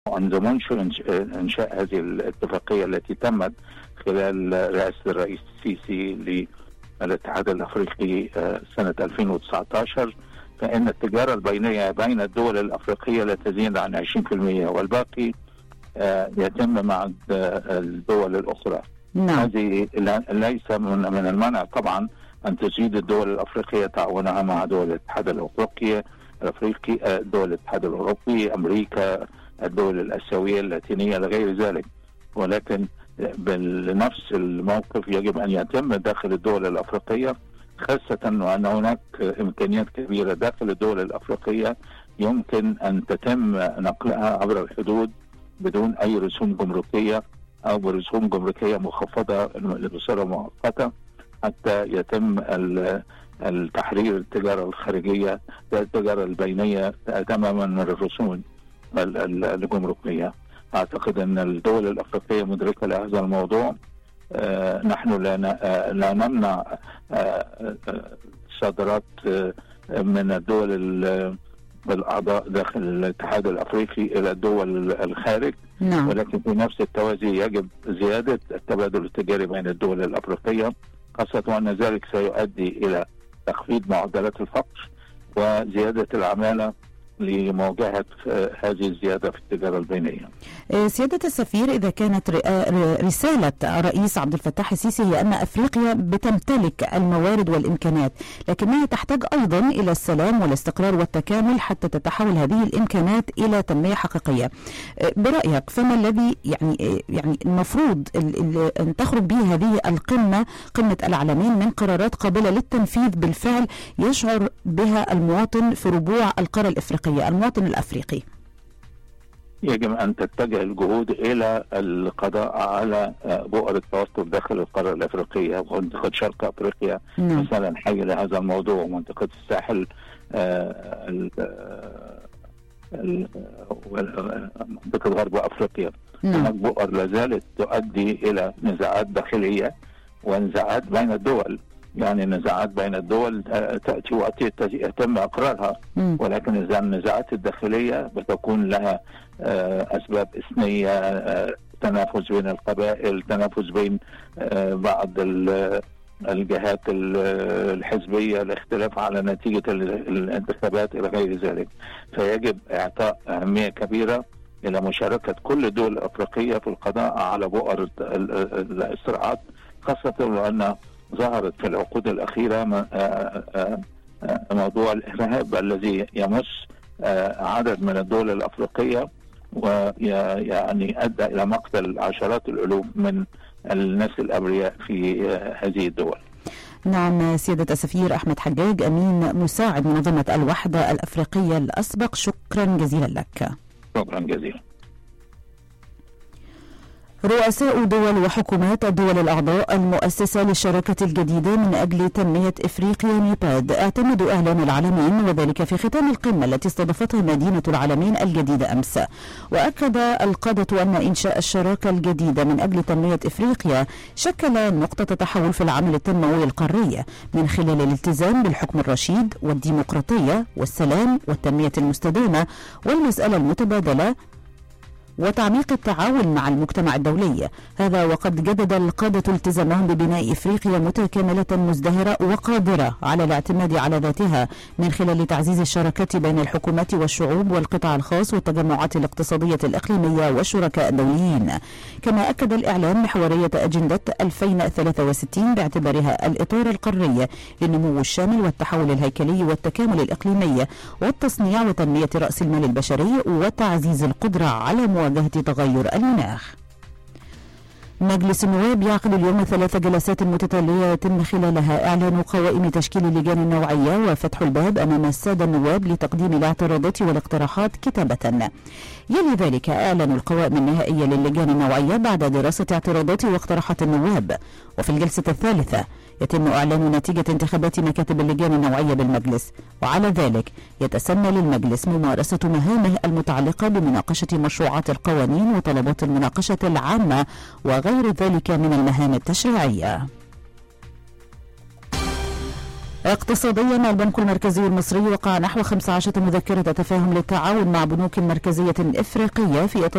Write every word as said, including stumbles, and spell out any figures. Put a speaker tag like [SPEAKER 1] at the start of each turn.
[SPEAKER 1] on the منشور إنشاء هذه الاتفاقية التي تمت خلال رئاسة الرئيس السيسي للاتحاد الأفريقي سنة ألفين وتسعة عشر، فإن التجارة البينية بين الدول الأفريقية لا تزيد عن عشرين بالمئة والباقي يتم مع الدول الأخرى.
[SPEAKER 2] نعم.
[SPEAKER 1] هذه ليس من المنع طبعا أن تزيد الدول الأفريقية تعاونها مع دول الاتحاد الأفريقي الأفريقي دول الاتحاد الأوروبي، أمريكا، الدول الآسيوية اللاتينية لغير ذلك، ولكن بنفس الموقف يجب أن يتم داخل الدول الأفريقية، خاصة وأن هناك إمكانيات كبيرة داخل الدول الأفريقية يمكن أن تتم نقلها عبر الحدود بدون أي رسوم جمركية أو برسوم جمركية مخفضة بصورة مؤقتة حتى يتم التحرير التجارة الخارجية التجارة البينية تماما من الرسوم الجمركية. أعتقد أن الدول الأفريقية مدركة لهذا الموضوع. آه نحن لا لا نمنع آه صادرات آه من الدول الأعضاء داخل الاتحاد الأفريقي إلى الدول الخارج.
[SPEAKER 2] نعم.
[SPEAKER 1] ولكن في نفس التوازي يجب زيادة التبادل التجاري بين الدول الأفريقية، خاصة وأن ذلك سيؤدي إلى تخفيض معدلات الفقر وزيادة العمالة لمواجهة هذه الزيادة في التجارة البينية.
[SPEAKER 2] سيادة السفير، إذا كانت رسالة الرئيس عبد الفتاح السيسي هي أن أفريقيا بتمتلك الموارد والإمكانات، لكنها تحتاج أيضا إلى السلام والاستقرار والتكامل حتى تتحول هذه الإمكانات إلى تنمية حقيقية. برأيك فما الذي يعني يعني المفروض أن تخرج به هذه القمة، قمة العالمين، من قرارات قابلة للتنفيذ بالفعل يشعر بها المواطن في ربوع القارة الإفريقية، المواطن الأفريقي؟
[SPEAKER 1] يجب أن تتجه الجهود إلى القضاء على بؤر التوتر داخل القارة الأفريقية، ومنطقة شرق أفريقيا
[SPEAKER 2] نعم.
[SPEAKER 1] مثلا حي لهذا الموضوع، ومنطقة الساحل، منطقة غرب أفريقيا. هناك بؤر لازالت تؤدي إلى نزاعات داخلية ونزاعات بين الدول، يعني النزاعات بين الدول تأتي وقت يتم إقرارها، ولكن إذا النزاعات الداخلية بتكون لها أسباب إثنية، تنافس بين القبائل، تنافس بين بعض الجهات الحزبية، الاختلاف على نتيجة الانتخابات إلى غير ذلك. فيجب إعطاء أهمية كبيرة إلى مشاركة كل الدول الأفريقية في القضاء على بؤر الصراعات، خاصة وأن ظهرت في العقود الأخيرة موضوع الإرهاب الذي يمس عدد من الدول الأفريقية، ويعني أدى إلى مقتل عشرات الألوف من الناس الأبرياء في هذه الدول.
[SPEAKER 2] نعم. سيادة السفير أحمد حجاج، أمين مساعد منظمة الوحدة الأفريقية الأسبق، شكرا جزيلا لك.
[SPEAKER 1] شكرا جزيلا.
[SPEAKER 2] رؤساء دول وحكومات الدول الأعضاء المؤسسة للشراكة الجديدة من أجل تنمية إفريقيا نيباد اعتمدوا إعلان العالمين، وذلك في ختام القمة التي استضافتها مدينة العالمين الجديدة أمس. وأكد القادة أن إنشاء الشراكة الجديدة من أجل تنمية إفريقيا شكل نقطة تحول في العمل التنموي القاري من خلال الالتزام بالحكم الرشيد والديمقراطية والسلام والتنمية المستدامة والمسألة المتبادلة وتعميق التعاون مع المجتمع الدولي. هذا وقد جدد القادة التزامهم ببناء إفريقيا متكاملة مزدهرة وقادرة على الاعتماد على ذاتها من خلال تعزيز الشراكات بين الحكومات والشعوب والقطاع الخاص والتجمعات الاقتصادية الإقليمية والشركاء الدوليين. كما أكد الإعلان محورية أجندة ألفين وثلاثة وستين باعتبارها الإطار القاري للنمو الشامل والتحول الهيكلي والتكامل الإقليمي والتصنيع وتنمية رأس المال البشري وتعزيز القدرة على مواجهة تغير المناخ. مجلس النواب يعقد اليوم ثلاث جلسات متتالية يتم خلالها إعلان قوائم تشكيل اللجان النوعية وفتح الباب أمام السادة النواب لتقديم الاعتراضات والاقتراحات كتابة. يلي ذلك إعلان القوائم النهائية للجان النوعية بعد دراسة اعتراضات واقتراحات النواب. وفي الجلسة الثالثة يتم إعلان نتيجة انتخابات مكاتب اللجان النوعية بالمجلس، وعلى ذلك يتسنى للمجلس ممارسة مهامه المتعلقة بمناقشة مشروعات القوانين وطلبات المناقشة العامة وغير ذلك من المهام التشريعية. اقتصاديا، البنك المركزي المصري وقع نحو خمسة عشر مذكرة تفاهم للتعاون مع بنوك مركزية إفريقية في